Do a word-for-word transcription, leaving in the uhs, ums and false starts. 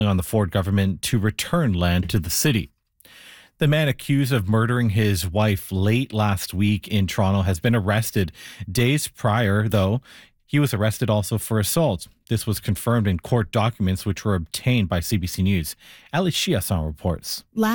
on the Ford government to return land to the city. The man accused of murdering his wife late last week in Toronto has been arrested. Days prior, though, he was arrested also for assault. This was confirmed in court documents which were obtained by C B C News. Ali Chiasson reports.